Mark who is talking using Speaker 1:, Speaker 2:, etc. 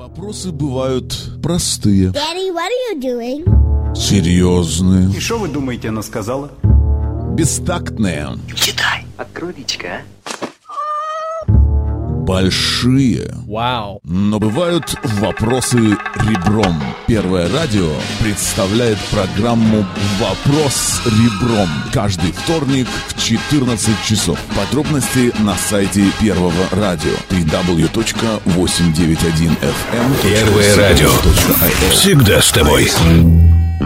Speaker 1: Вопросы бывают простые.
Speaker 2: Daddy, what are you doing?
Speaker 1: Серьезные.
Speaker 3: И что вы думаете, она сказала?
Speaker 1: Бестактные.
Speaker 4: Читай. Открой личико, а?
Speaker 1: Большие.
Speaker 5: Вау.
Speaker 1: Но бывают вопросы ребром. Первое радио представляет программу «Вопрос ребром» каждый вторник в 14 часов. Подробности на сайте Первого радио www.891fm.
Speaker 6: Первое радио. Всегда с тобой.